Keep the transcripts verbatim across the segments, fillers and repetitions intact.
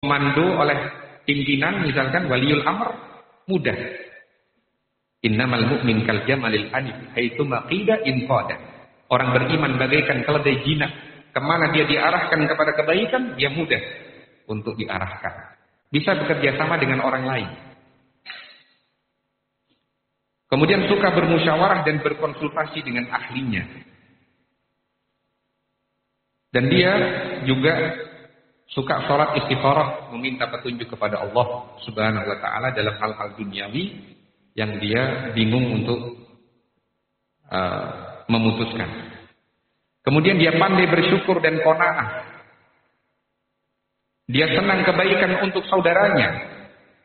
komando oleh pimpinan, misalkan waliul amr, mudah. Innamal mu'min kal jamalil anif haitsu maqida in qada. Orang beriman bagaikan keledai jinak, kemana dia diarahkan kepada kebaikan, dia mudah untuk diarahkan. Bisa bekerja sama dengan orang lain. Kemudian suka bermusyawarah dan berkonsultasi dengan ahlinya. Dan dia juga suka sholat istikharah, meminta petunjuk kepada Allah Subhanahu wa taala dalam hal-hal duniawi yang dia bingung untuk uh, memutuskan. Kemudian dia pandai bersyukur dan qanaah. Dia senang kebaikan untuk saudaranya.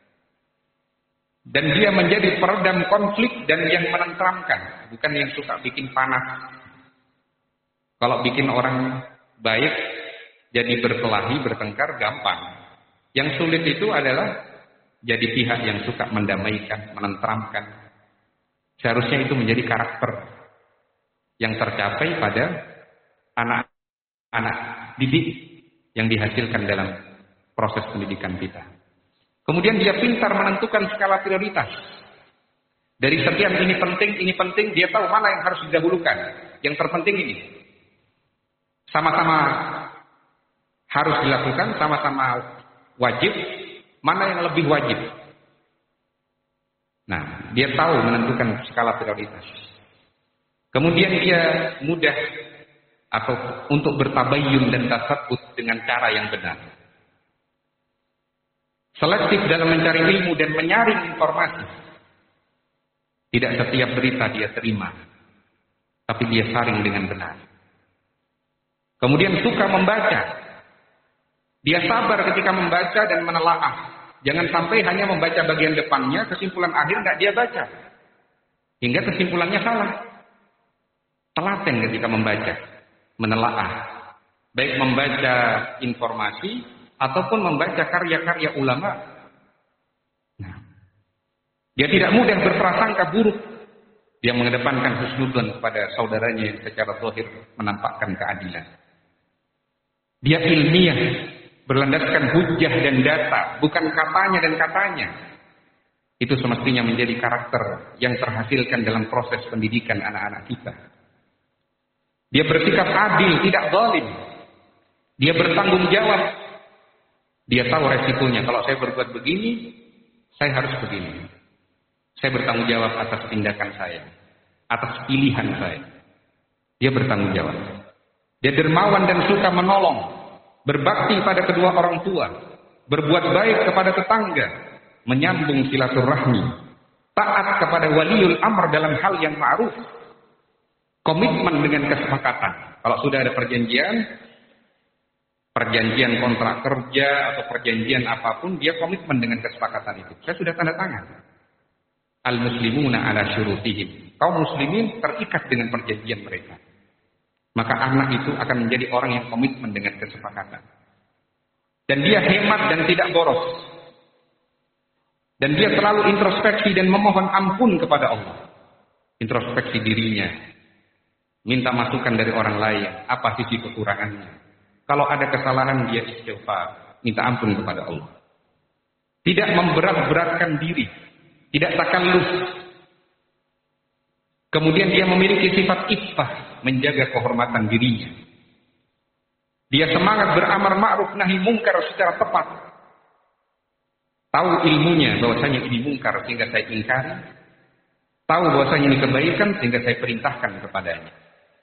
Dan dia menjadi peredam konflik dan yang menenteramkan, bukan yang suka bikin panas. Kalau bikin orang baik jadi berkelahi, bertengkar gampang. Yang sulit itu adalah jadi pihak yang suka mendamaikan, menenteramkan. Seharusnya itu menjadi karakter yang tercapai pada anak-anak didik yang dihasilkan dalam proses pendidikan kita. Kemudian dia pintar menentukan skala prioritas. Dari sekian ini penting, ini penting, dia tahu mana yang harus didahulukan. Yang terpenting ini. Sama-sama harus dilakukan, sama-sama wajib, mana yang lebih wajib. Nah, dia tahu menentukan skala prioritas. Kemudian dia mudah atau untuk bertabayyun dan tasabbut dengan cara yang benar. Selektif dalam mencari ilmu dan menyaring informasi. Tidak setiap berita dia terima, tapi dia saring dengan benar. Kemudian suka membaca. Dia sabar ketika membaca dan menelaah. Jangan sampai hanya membaca bagian depannya, kesimpulan akhir tidak dia baca. Hingga kesimpulannya salah. Telaten ketika membaca, menelaah. Baik membaca informasi, ataupun membaca karya-karya ulama. Nah, dia tidak mudah berprasangka buruk. Dia mengedepankan husnudzon kepada saudaranya yang secara zahir menampakkan keadilan. Dia ilmiah, berlandaskan hujjah dan data, bukan katanya dan katanya. Itu semestinya menjadi karakter yang terhasilkan dalam proses pendidikan anak-anak kita. Dia bersikap adil, tidak zalim. Dia bertanggung jawab. Dia tahu resikonya. Kalau saya berbuat begini, saya harus begini. Saya bertanggung jawab atas tindakan saya, atas pilihan saya. Dia bertanggung jawab. Dia dermawan dan suka menolong, berbakti pada kedua orang tua, berbuat baik kepada tetangga, menyambung silaturahmi, taat kepada waliul amr dalam hal yang ma'ruf, komitmen dengan kesepakatan. Kalau sudah ada perjanjian, perjanjian kontrak kerja atau perjanjian apapun, dia komitmen dengan kesepakatan itu. Saya sudah tanda tangan. Al-muslimuna ala syurutihim. Kaum muslimin terikat dengan perjanjian mereka. Maka anak itu akan menjadi orang yang komitmen dengan kesepakatan. Dan dia hemat dan tidak boros. Dan dia selalu introspeksi dan memohon ampun kepada Allah. Introspeksi dirinya. Minta masukan dari orang lain. Apa sisi kekurangannya. Kalau ada kesalahan dia istighfar, minta ampun kepada Allah. Tidak memberat-beratkan diri, tidak takalluf. Kemudian dia memiliki sifat iffah, menjaga kehormatan dirinya. Dia semangat beramar ma'ruf nahi mungkar secara tepat. Tahu ilmunya bahwasanya ini mungkar sehingga saya ingkari. Tahu bahwasanya ini kebaikan sehingga saya perintahkan kepadanya.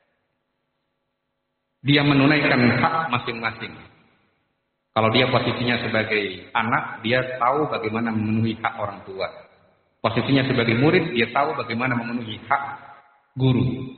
Dia menunaikan hak masing-masing. Kalau dia posisinya sebagai anak, dia tahu bagaimana memenuhi hak orang tua. Posisinya sebagai murid, dia tahu bagaimana memenuhi hak guru.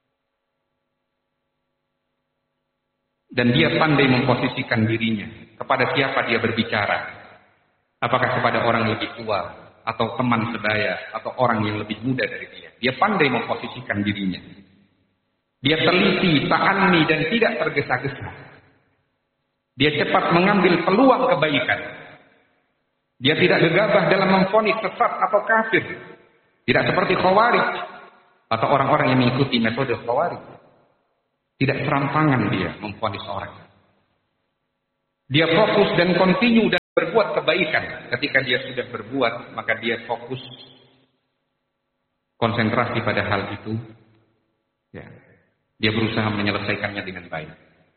Dan dia pandai memposisikan dirinya. Kepada siapa dia berbicara. Apakah kepada orang yang lebih tua, atau teman sebaya, atau orang yang lebih muda dari dia. Dia pandai memposisikan dirinya. Dia teliti, ta'anni dan tidak tergesa-gesa. Dia cepat mengambil peluang kebaikan. Dia tidak gegabah dalam memvonis sesat atau kafir. Tidak seperti Khawarij atau orang-orang yang mengikuti metode Khawarij. Tidak serampangan dia memvonis orang. Dia fokus dan kontinu dan berbuat kebaikan. Ketika dia sudah berbuat, maka dia fokus konsentrasi pada hal itu. Ya. Dia berusaha menyelesaikannya dengan baik.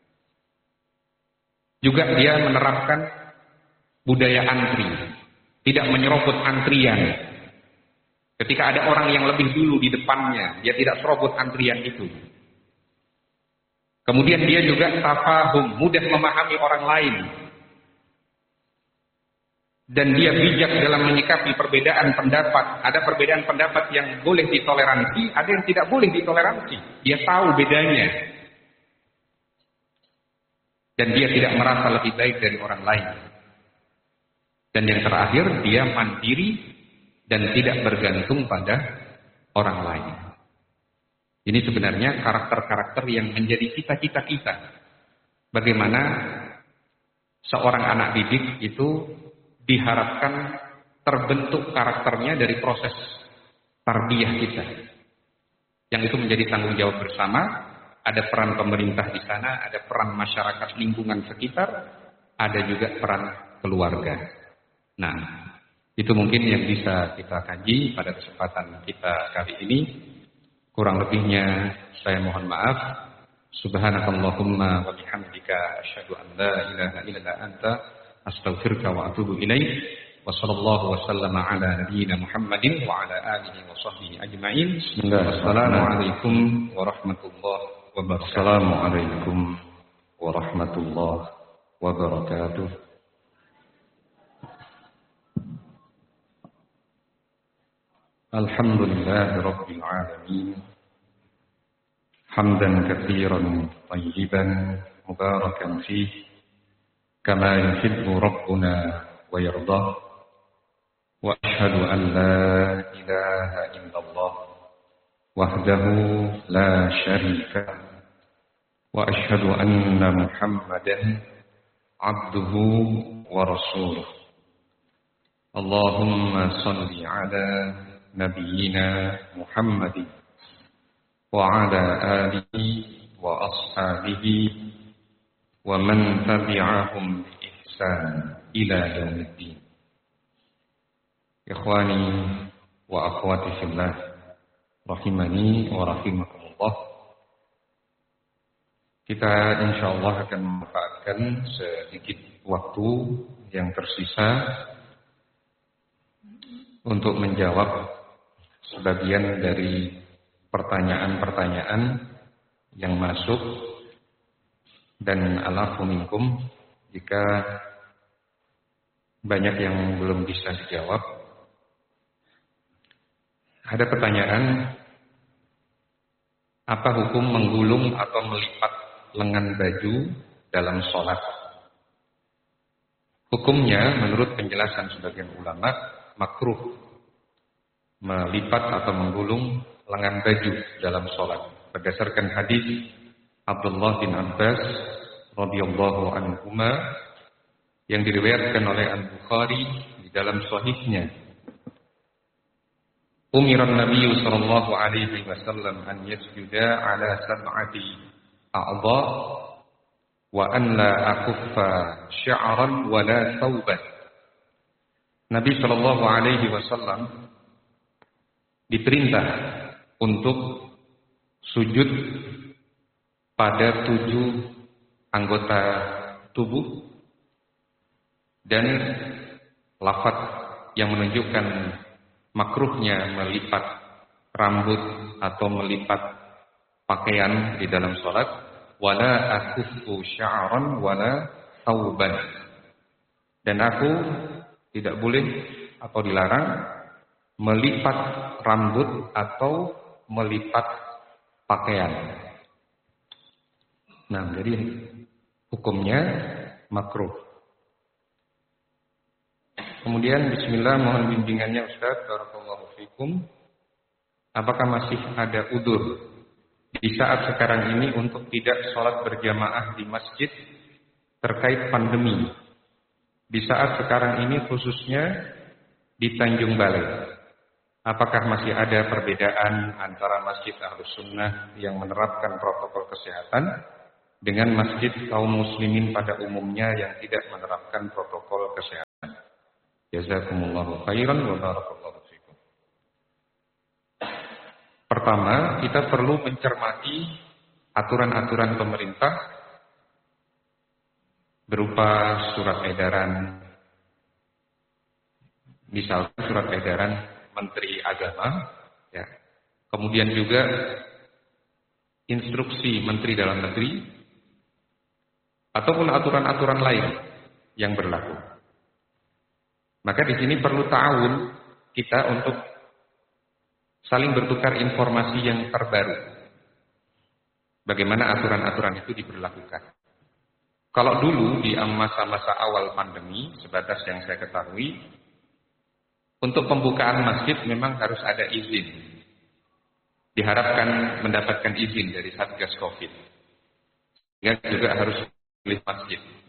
Juga dia menerapkan budaya antri, tidak menyerobot antrian. Ketika ada orang yang lebih dulu di depannya, dia tidak serobot antrian itu. Kemudian dia juga tafahum, mudah memahami orang lain. Dan dia bijak dalam menyikapi perbedaan pendapat. Ada perbedaan pendapat yang boleh ditoleransi, ada yang tidak boleh ditoleransi. Dia tahu bedanya. Dan dia tidak merasa lebih baik dari orang lain. Dan yang terakhir, dia mandiri dan tidak bergantung pada orang lain. Ini sebenarnya karakter-karakter yang menjadi cita-cita kita. Bagaimana seorang anak didik itu diharapkan terbentuk karakternya dari proses tarbiyah kita. Yang itu menjadi tanggung jawab bersama. Ada peran pemerintah di sana, ada peran masyarakat lingkungan sekitar, ada juga peran keluarga. Nah, itu mungkin yang bisa kita kaji pada kesempatan kita kali ini. Kurang lebihnya saya mohon maaf. Subhanakallahumma wa bihamdika asyhadu an la ilaha illa anta astaghfiruka wa atubu ilaik. Wa sallallahu wa sallama ala nabiyyina Muhammadin wa ala alihi wa sahbihi ajma'in. Wassalamualaikum warahmatullahi wabarakatuh. Assalamualaikum warahmatullahi wabarakatuh. Alhamdulillahi rabbil alamin. Hamdan katsiran tayyiban mubarakan fihi kama yuhibbu rabbuna wa yardah. Wa asyhadu an la ilaha illallah wahdahu la syarika lahu. Wa asyhadu anna Muhammadan abduhu wa rasuluh. Allahumma salli ala nabiyyina Muhammadin wa ala alihi wa ashabihi wa man tabi'ahum bi ihsan ila yaumiddin. Ikhwani wa akhwati fillah rahimani wa rahimakumullah. Kita insyaallah akan memanfaatkan sedikit waktu yang tersisa untuk menjawab sebagian dari pertanyaan-pertanyaan yang masuk, dan alafu minkum jika banyak yang belum bisa dijawab. Ada pertanyaan, apa hukum menggulung atau melipat lengan baju dalam sholat? Hukumnya menurut penjelasan sebagian ulama, makruh melipat atau menggulung lengan baju dalam sholat. Berdasarkan hadis Abdullah bin Abbas radhiyallahu anhuma yang diriwayatkan oleh Al-Bukhari di dalam sahihnya. Umiran Nabi sallallahu alaihi wasallam an yasjuda ala sab'ati a'dha wa an la akuffa sya'ran wa la thawban. Nabi sallallahu alaihi wasallam diperintah untuk sujud pada tujuh anggota tubuh, dan lafaz yang menunjukkan makruhnya melipat rambut atau melipat pakaian di dalam sholat, wala akuffu sya'ran wala thawban, dan aku tidak boleh atau dilarang melipat rambut atau melipat pakaian. Nah, jadi hukumnya makruh. Kemudian bismillah, mohon bimbingannya Ustaz, barakallahu fikum. Apakah masih ada udzur di saat sekarang ini untuk tidak sholat berjamaah di masjid terkait pandemi? Di saat sekarang ini khususnya di Tanjung Balai. Apakah masih ada perbedaan antara masjid Ahlus Sunnah yang menerapkan protokol kesehatan dengan masjid kaum muslimin pada umumnya yang tidak menerapkan protokol kesehatan? Jazakumullahu khairan wa barakallahu fikum. Pertama, kita perlu mencermati aturan-aturan pemerintah berupa surat edaran, misalkan surat edaran Menteri Agama, ya. Kemudian juga instruksi Menteri Dalam Negeri, ataupun aturan-aturan lain yang berlaku. Maka di sini perlu ta'awun kita untuk saling bertukar informasi yang terbaru. Bagaimana aturan-aturan itu diberlakukan. Kalau dulu di masa-masa awal pandemi, sebatas yang saya ketahui, untuk pembukaan masjid memang harus ada izin. Diharapkan mendapatkan izin dari Satgas Covid. Sehingga juga harus pilih masjid.